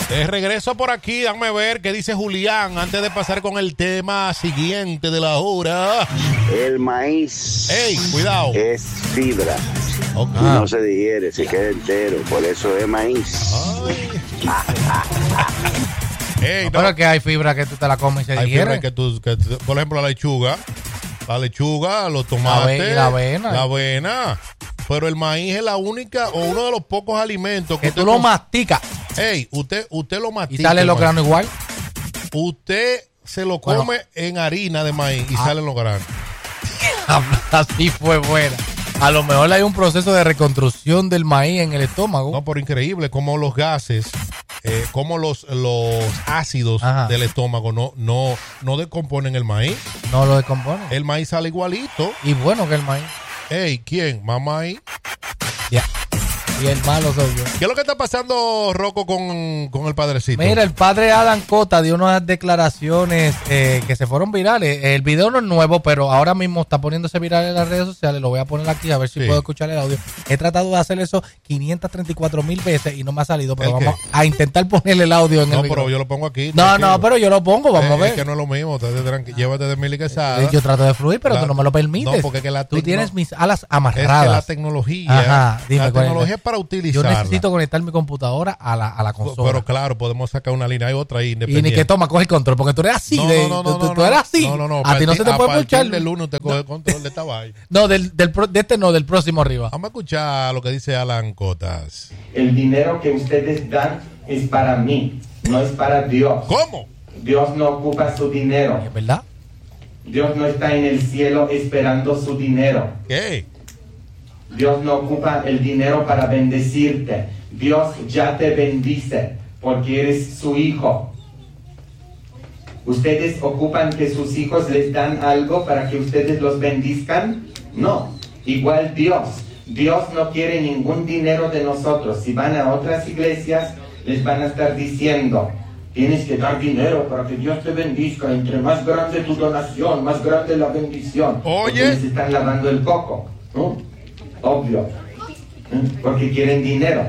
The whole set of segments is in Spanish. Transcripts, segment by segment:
Regreso por aquí, dame ver qué dice Julián antes de pasar con el tema siguiente de la hora. El maíz cuidado. Es fibra. Okay. No se digiere, se queda entero. Por eso es maíz. No. Pero que hay fibra que tú te la comes y se digiere. Hay fibra que por ejemplo, la lechuga, los tomates, la avena. Pero el maíz es la única o uno de los pocos alimentos que tú lo masticas. Usted lo mastica. ¿Y sale los granos igual? Usted se lo come en harina de maíz y salen los granos. Así fue buena. A lo mejor hay un proceso de reconstrucción del maíz en el estómago. No, pero increíble como los gases, como los ácidos del estómago no descomponen el maíz. No lo descomponen. El maíz sale igualito. Y bueno que el maíz. ¿Quién? ¿Mamá ahí? Ya. Y el malo soy yo. ¿Qué es lo que está pasando, Rocco, con el padrecito? Mira, el padre Adam Cota dio unas declaraciones que se fueron virales. El video no es nuevo, pero ahora mismo está poniéndose viral en las redes sociales. Lo voy a poner aquí a ver si puedo escuchar el audio. He tratado de hacer eso 534,000 veces y no me ha salido, pero vamos a intentar ponerle el audio en el video. No, pero yo lo pongo aquí. No, pero yo lo pongo, vamos a ver. Es que no es lo mismo. Llévate de Mili Quesada. Yo trato de fluir, pero tú no me lo permites. No, porque tú tienes mis alas amarradas. Es que la tecnología. Dime, la tecnología es para utilizarla. Yo necesito conectar mi computadora a la consola. Pero claro, podemos sacar una línea y otra ahí Y independiente. ni que toma, coge el control, porque tú eres así. Tú eres así. No. A ti no se te puede escuchar. Del lunes te coge el control de esta vaina. No, del próximo arriba. Vamos a escuchar lo que dice Alan Cotas. El dinero que ustedes dan es para mí, no es para Dios. ¿Cómo? Dios no ocupa su dinero. ¿Es verdad? Dios no está en el cielo esperando su dinero. ¿Qué? Dios no ocupa el dinero para bendecirte. Dios ya te bendice porque eres su hijo. ¿Ustedes ocupan que sus hijos les dan algo para que ustedes los bendizcan? No. Igual Dios. Dios no quiere ningún dinero de nosotros. Si van a otras iglesias, les van a estar diciendo: tienes que dar dinero para que Dios te bendizca. Entre más grande tu donación, más grande la bendición. Oye. Les están lavando el coco, ¿no? Obvio. Porque quieren dinero.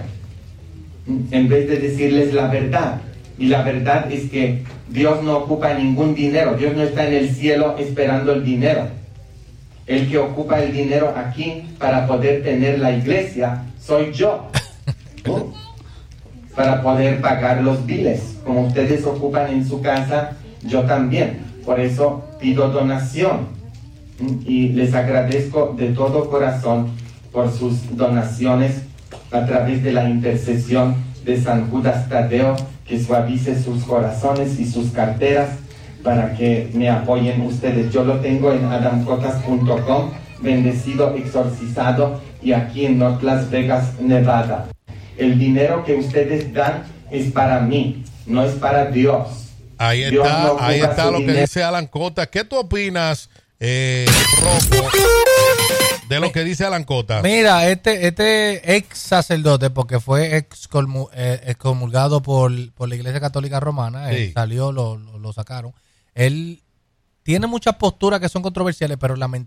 En vez de decirles la verdad. Y la verdad es que Dios no ocupa ningún dinero. Dios no está en el cielo esperando el dinero. El que ocupa el dinero aquí para poder tener la iglesia soy yo. ¿No? Para poder pagar los biles. Como ustedes ocupan en su casa, yo también. Por eso pido donación. Y les agradezco de todo corazón por sus donaciones a través de la intercesión de San Judas Tadeo, que suavice sus corazones y sus carteras para que me apoyen ustedes. Yo lo tengo en adamcotas.com, bendecido, exorcizado, y aquí en North Las Vegas, Nevada. El dinero que ustedes dan es para mí, no es para Dios. Ahí está lo que dice Alan Cotas. ¿Qué tú opinas, Rocco, de lo que dice Alan Cotas? Mira, este ex sacerdote, porque fue excomulgado por la Iglesia Católica Romana, él salió, lo sacaron. Él tiene muchas posturas que son controversiales, pero lo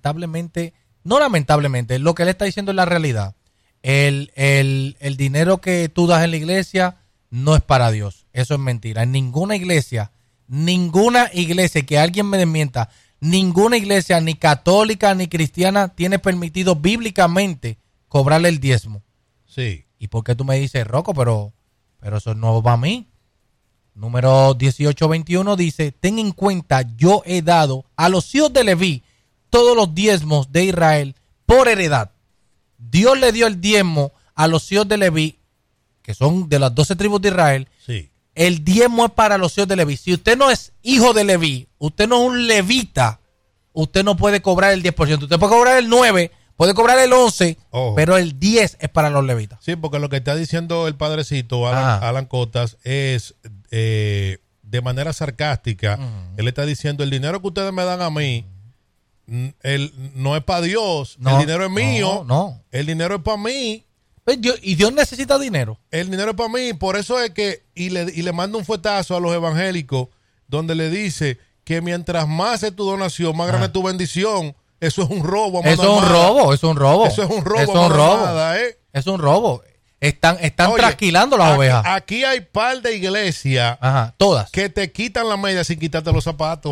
que él está diciendo es la realidad. El dinero que tú das en la iglesia no es para Dios. Eso es mentira. En ninguna iglesia que alguien me desmienta, ninguna iglesia, ni católica ni cristiana, tiene permitido bíblicamente cobrarle el diezmo. Sí. ¿Y por qué tú me dices, Rocco, pero eso es nuevo para mí? Número 1821 dice: ten en cuenta, yo he dado a los hijos de Leví todos los diezmos de Israel por heredad. Dios le dio el diezmo a los hijos de Leví, que son de las 12 tribus de Israel. Sí. El diezmo es para los hijos de Leví. Si usted no es hijo de Leví, usted no es un levita, usted no puede cobrar el 10%. Usted puede cobrar el 9%, puede cobrar el 11%, pero el 10% es para los levitas. Sí, porque lo que está diciendo el padrecito, Alan Cotas, es de manera sarcástica. Él está diciendo: el dinero que ustedes me dan a mí, no es para Dios, el dinero es mío, el dinero es para mí. ¿Y Dios necesita dinero? El dinero es para mí, por eso es que, y le manda un fuetazo a los evangélicos, donde le dice que mientras más es tu donación, más grande es tu bendición. Eso es un robo. Eso es un robo. Eso es un robo. Es un robo. Están Oye, trasquilando las ovejas. Aquí hay par de iglesias. Ajá, todas. Que te quitan la media sin quitarte los zapatos.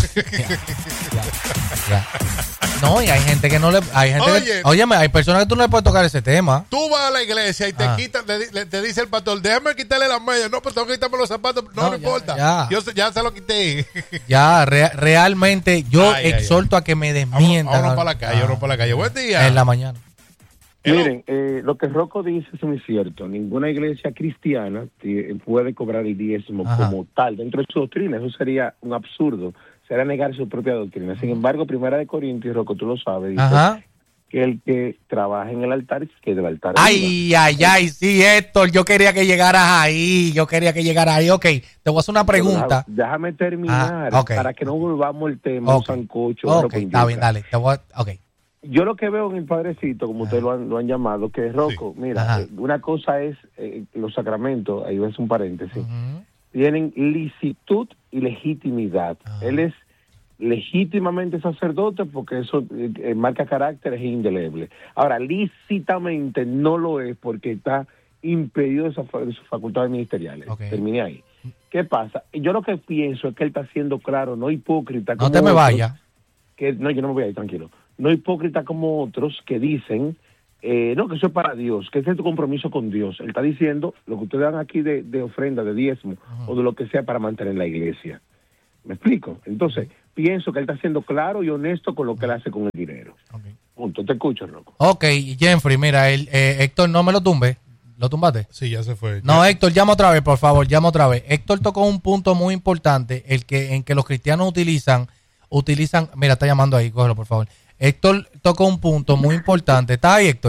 Ya. No, y hay gente que no le... Óyeme, hay personas que tú no le puedes tocar ese tema. Tú vas a la iglesia y te quitan, te dice el pastor, déjame quitarle las medias. No, pues tengo que quitarme los zapatos. No importa. Yo ya se lo quité. Ya, realmente yo exhorto a que me desmientan. Vamos para la calle, Buen día. En la mañana. Miren, lo que Rocco dice es muy cierto. Ninguna iglesia cristiana puede cobrar el diezmo como tal dentro de su doctrina. Eso sería un absurdo. Será negar su propia doctrina. Sin embargo, Primera de Corintios, Rocco, tú lo sabes, dice que el que trabaja en el altar es que del altar. Ay, sí, Héctor, yo quería que llegaras ahí. Ok, te voy a hacer una pregunta. Déjame terminar para que no volvamos el tema sancocho. Está bien, dale. Yo lo que veo en el Padrecito, como ustedes lo han llamado, que es Rocco, mira, una cosa es los sacramentos, ahí ves un paréntesis, tienen licitud y legitimidad. Él es legítimamente sacerdote porque eso marca carácter, es indeleble. Ahora, lícitamente no lo es porque está impedido de sus facultades ministeriales. Terminé ahí. ¿Qué pasa? Yo lo que pienso es que él está siendo claro, no hipócrita. No te me vayas. No, yo no me voy a ir, tranquilo. No hipócrita como otros que dicen, no, que eso es para Dios, que ese es tu compromiso con Dios. Él está diciendo lo que ustedes dan aquí de ofrenda, de diezmo, o de lo que sea para mantener la iglesia. ¿Me explico? Entonces, pienso que él está siendo claro y honesto con lo que él hace con el dinero. Punto. Te escucho, Rocco. Jeffrey, mira, Héctor, no me lo tumbe. ¿Lo tumbaste? Sí, ya se fue. No, Héctor, llama otra vez, por favor, llama otra vez. Héctor tocó un punto muy importante, en que los cristianos utilizan, mira, está llamando ahí, cógelo, por favor. Héctor tocó un punto muy importante. ¿Está ahí, Héctor?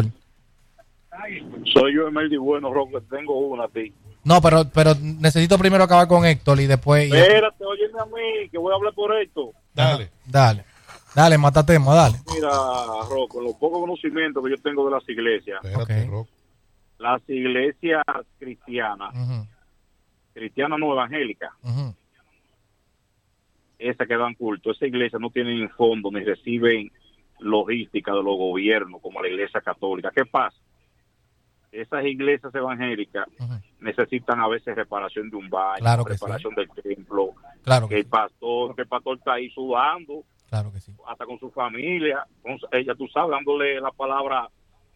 Soy yo, Emeldi. Bueno, Rocco, tengo una a ti. No, pero necesito primero acabar con Héctor y después... Espérate, óyeme a mí, que voy a hablar por esto. Dale, matatemo, dale. Mira, Rocco, los pocos conocimientos que yo tengo de las iglesias. Las iglesias cristianas, cristianas no evangélicas, esas que dan culto, esas iglesias no tienen fondo ni reciben logística de los gobiernos como la iglesia católica. ¿Qué pasa? Esas iglesias evangélicas necesitan a veces reparación de un baño, reparación del templo, que el pastor está ahí sudando, hasta con su familia, ella, tú sabes, dándole la palabra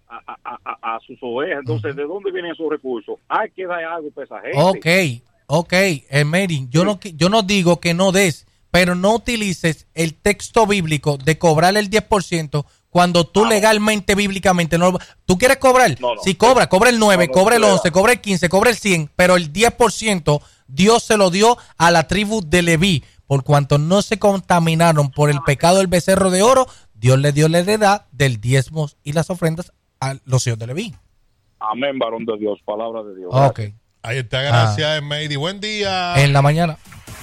a sus ovejas. Entonces, ¿de dónde vienen esos recursos? Hay que dar algo para esa gente. Mary, yo no digo que no des, pero no utilices el texto bíblico de cobrar el 10% cuando tú legalmente, bíblicamente, no. ¿Tú quieres cobrar? Si cobra el 9, cobra el 11, cobra el 15, cobra el 100, pero el 10% Dios se lo dio a la tribu de Leví, por cuanto no se contaminaron por el pecado del becerro de oro. Dios le dio la heredad del diezmo y las ofrendas a los hijos de Leví. Amén, varón de Dios, palabra de Dios. Ahí está, gracias, Meidi. Buen día. En la mañana.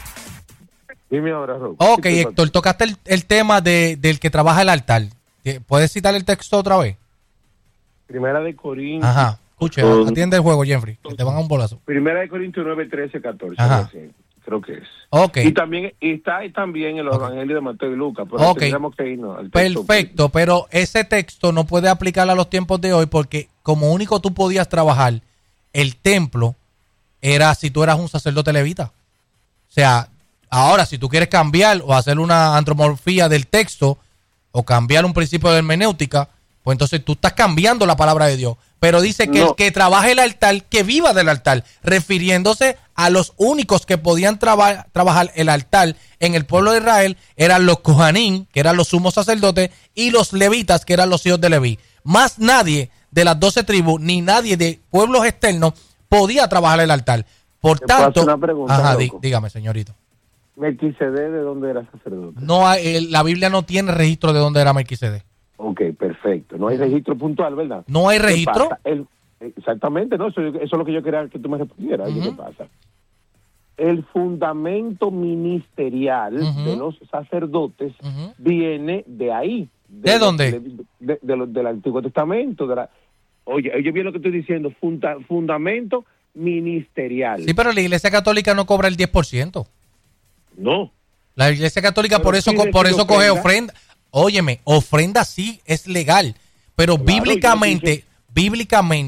Dime ahora, Rocco. Héctor, tocaste el tema del que trabaja el altar. ¿Puedes citar el texto otra vez? Primera de Corintios. Escuche, atiende el juego, Jeffrey, que te van a un bolazo. Primera de Corintios 9, 13, 14. Creo que es. Y también está también en los evangelios de Mateo y Lucas. Pero tendríamos que irnos al texto. Perfecto, pero ese texto no puede aplicar a los tiempos de hoy porque como único tú podías trabajar el templo era si tú eras un sacerdote levita. O sea, ahora si tú quieres cambiar o hacer una antropomorfía del texto o cambiar un principio de hermenéutica, pues entonces tú estás cambiando la palabra de Dios. Pero dice que el que trabaje el altar, que viva del altar, refiriéndose a los únicos que podían trabajar el altar en el pueblo de Israel, eran los Kohanim, que eran los sumos sacerdotes, y los levitas, que eran los hijos de Leví. Más nadie de las 12 tribus, ni nadie de pueblos externos, podía trabajar el altar. Por tanto, una pregunta, dígame, señorito. ¿Melquisedec de dónde era sacerdote? No, la Biblia no tiene registro de dónde era Melquisedec. Ok, perfecto. No hay registro puntual, ¿verdad? ¿No hay registro? Exactamente, no. Eso es lo que yo quería que tú me respondieras. ¿Qué pasa? El fundamento ministerial de los sacerdotes viene de ahí. ¿De dónde? Del Antiguo Testamento. Oye, bien lo que estoy diciendo. Fundamento ministerial. Sí, pero la Iglesia Católica no cobra el 10%. No. La Iglesia Católica por eso coge ofrenda. Óyeme, ofrenda sí es legal, pero claro, bíblicamente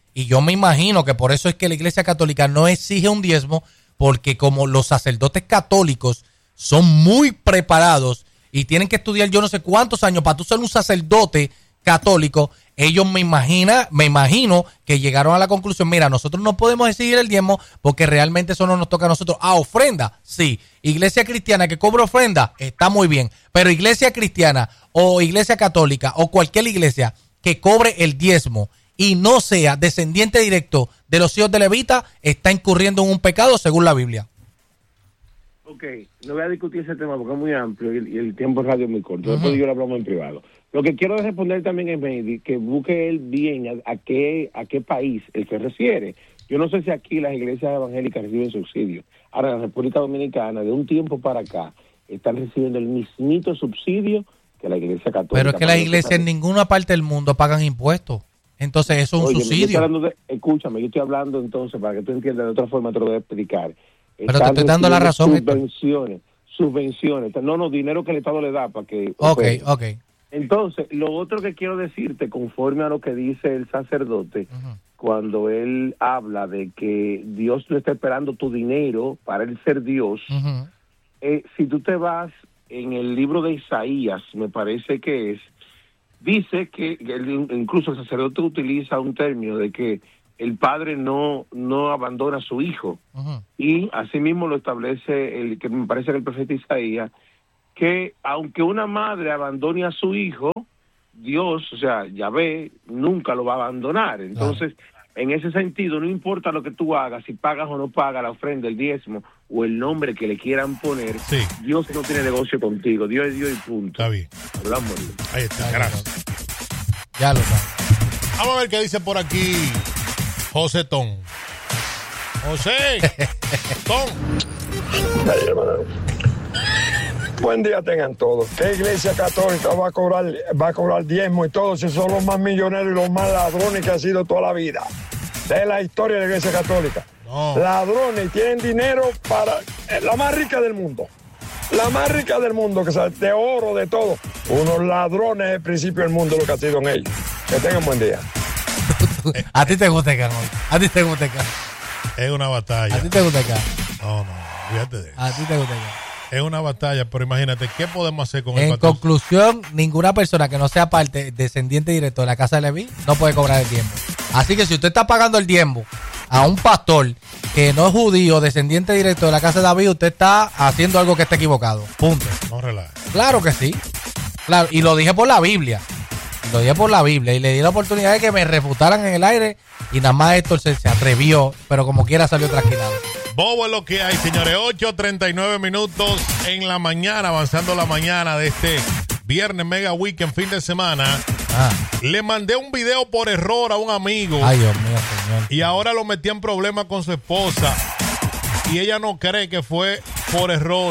Y yo me imagino que por eso es que la Iglesia Católica no exige un diezmo, porque como los sacerdotes católicos son muy preparados y tienen que estudiar yo no sé cuántos años para tú ser un sacerdote católico, ellos me imagino que llegaron a la conclusión, mira, nosotros no podemos exigir el diezmo porque realmente eso no nos toca a nosotros. Ofrenda, sí. Iglesia cristiana que cobra ofrenda, está muy bien. Pero iglesia cristiana o iglesia católica o cualquier iglesia que cobre el diezmo y no sea descendiente directo de los hijos de Levita, está incurriendo en un pecado según la Biblia. Ok, no voy a discutir ese tema porque es muy amplio y el tiempo de radio es muy corto. Después yo lo hablamos en privado. Lo que quiero responder también es que busque él bien a qué país él se refiere. Yo no sé si aquí las iglesias evangélicas reciben subsidio. Ahora, en la República Dominicana, de un tiempo para acá, están recibiendo el mismito subsidio que la iglesia católica. Pero es que las iglesias en ninguna parte del mundo pagan impuestos. Entonces eso es un subsidio. Escúchame, yo estoy hablando entonces, para que tú entiendas de otra forma, te lo voy a explicar. Pero te estoy dando la razón. Subvenciones. No, dinero que el Estado le da para que... Ok. Entonces, lo otro que quiero decirte, conforme a lo que dice el sacerdote, cuando él habla de que Dios no está esperando tu dinero para él ser Dios, si tú te vas en el libro de Isaías, me parece que es, dice que incluso el sacerdote utiliza un término de que el padre no abandona a su hijo, y asimismo lo establece que me parece que el profeta Isaías, que aunque una madre abandone a su hijo, Dios, o sea, Yahvé, nunca lo va a abandonar. Entonces, en ese sentido, no importa lo que tú hagas, si pagas o no pagas la ofrenda, el diezmo o el nombre que le quieran poner, Dios no tiene negocio contigo. Dios es Dios y punto. Está bien. Hablamos. Ahí está, gracias. Ya lo sabes. Vamos a ver qué dice por aquí José Ton. José Ton. Ahí, hermano. Buen día tengan todos. ¿Qué iglesia católica va a cobrar diezmo y todo si son los más millonarios y los más ladrones que ha sido toda la vida de la historia de la iglesia católica? No. Ladrones, y tienen dinero para la más rica del mundo. La más rica del mundo, que sea de oro, de todo. Unos ladrones es el principio del mundo lo que ha sido en ellos. Que tengan buen día. A ti te gusta acá, a ti te gusta acá. Es una batalla. A ti te gusta acá. No, fíjate de eso. A ti te gusta acá. Es una batalla, pero imagínate, ¿qué podemos hacer con el En conclusión, ninguna persona que no sea parte descendiente directo de la casa de Leví no puede cobrar el diezmo. Así que si usted está pagando el diezmo a un pastor que no es judío, descendiente directo de la casa de David, usted está haciendo algo que está equivocado. Punto. No relaja. Claro que sí. Claro, y lo dije por la Biblia. Y le di la oportunidad de que me refutaran en el aire y nada más Héctor se atrevió, pero como quiera salió trasquilado. Bobo es lo que hay, señores. 8:39 minutos en la mañana, avanzando la mañana de este viernes Mega Weekend, fin de semana. Le mandé un video por error a un amigo. Ay, Dios mío, señor. Y ahora lo metí en problemas con su esposa. Y ella no cree que fue por error.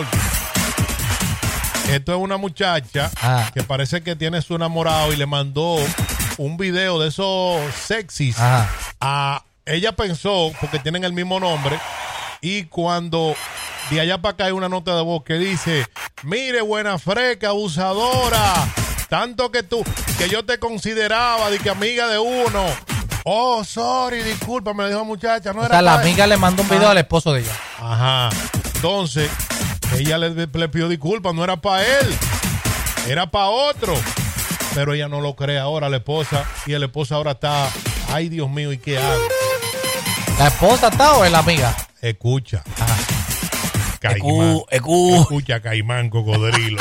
Esto es una muchacha que parece que tiene su enamorado y le mandó un video de esos sexys. Ella pensó, porque tienen el mismo nombre, y cuando de allá para acá hay una nota de voz que dice: mire, buena freca, abusadora, tanto que yo te consideraba de que amiga de uno. Oh, sorry, disculpa, me lo dijo la muchacha. No, o sea, la amiga le mandó un video al esposo de ella. Ajá. Entonces, ella le pidió disculpas, no era para él, era para otro. Pero ella no lo cree ahora, la esposa, y el esposo ahora está, ay Dios mío, ¿y qué hago? ¿La esposa está o es la amiga? Escucha. Caimán. Escucha, Caimán, cocodrilo.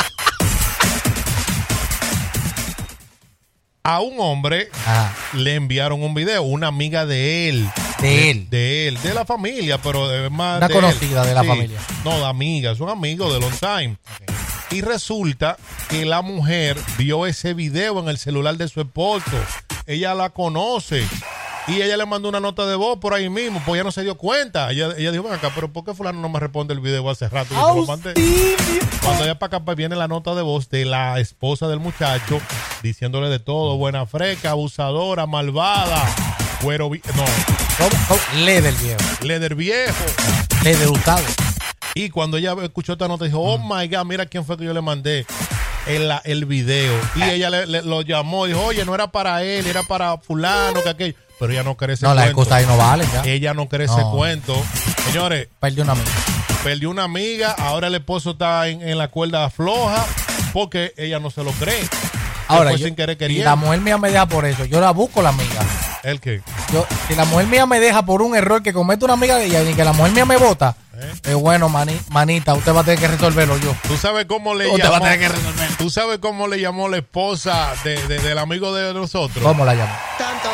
A un hombre le enviaron un video, una amiga de él. De la familia, pero es más una conocida de la familia. No, de amigas, son amigos de long time. Okay. Y resulta que la mujer vio ese video en el celular de su esposo. Ella la conoce. Y ella le mandó una nota de voz por ahí mismo, pues ella no se dio cuenta. Ella dijo, ven acá, pero ¿por qué fulano no me responde el video hace rato? Yo te lo mandé. Cuando ella para acá pues, viene la nota de voz de la esposa del muchacho, diciéndole de todo: buena freca, abusadora, malvada, cuero Leder viejo. Leder usado. Y cuando ella escuchó esta nota, dijo, oh my God, mira quién fue que yo le mandé el video. Y ella lo llamó y dijo, oye, no era para él, era para fulano, que aquello. pero ella no cree ese cuento. No, las cuento. excusas ahí no valen ya. Ella no cree ese cuento. Señores. Perdió una amiga, ahora el esposo está en la cuerda floja porque ella no se lo cree. Ahora, sin querer queriendo. Y la mujer mía me deja por eso. Yo la busco, la amiga. ¿El qué? Si la mujer mía me deja por un error que comete una amiga de ella y que la mujer mía me vota, bueno, manita, usted va a tener que resolverlo yo. ¿Tú sabes cómo le usted llamó? Va a tener que resolverlo. ¿Tú sabes cómo le llamó la esposa del amigo de nosotros? ¿Cómo la llamó? Tanto